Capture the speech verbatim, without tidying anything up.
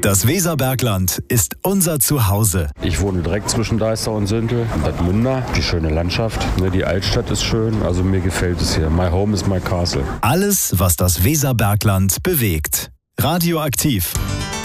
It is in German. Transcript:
Das Weserbergland ist unser Zuhause. Ich wohne direkt zwischen Deister und Süntel, Bad Münder. Die schöne Landschaft, ne, die Altstadt ist schön, also mir gefällt es hier. My home is my castle. Alles, was das Weserbergland bewegt. Radioaktiv.